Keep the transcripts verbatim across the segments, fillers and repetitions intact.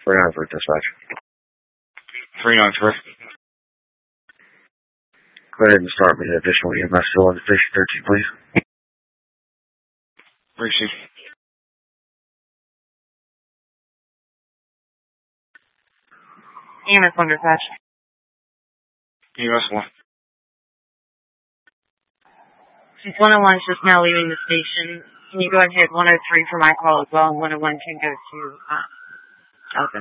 three nine for dispatch. three nine three. Go ahead and start with the additional E M S still on station thirteen, please. Receive. E M S one dispatch. E M S one. Since one oh one is just now leaving the station, can you go ahead one oh three for my call as well, and one oh one can go to uh, Elgin.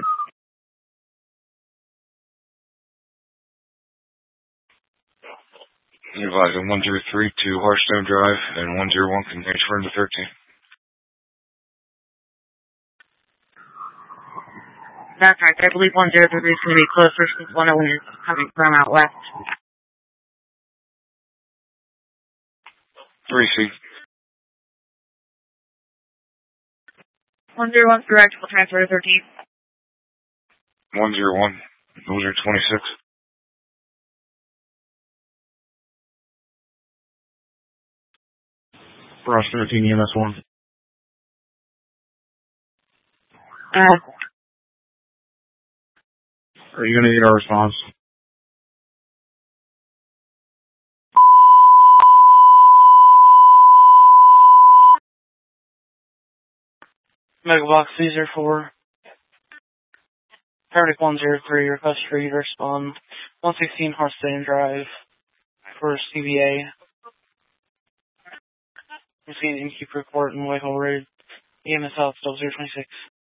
You advise on one zero three to Harstone Drive, and one zero one can transfer into thirteen. That's right. I believe one zero three is going to be closer since one oh one is coming from out west. three C. one zero one direct will transfer to thirteen. one zero one. Those are twenty-six. Cross thirteen E M S one. Uh, Are you going to need our response? Megabox three zero four. Verdict one zero three, request for you to respond. one sixteen Harstone Drive for C B A. I'm seeing Innkeeper Court and Whitehall Road. E M S out, still zero twenty-six.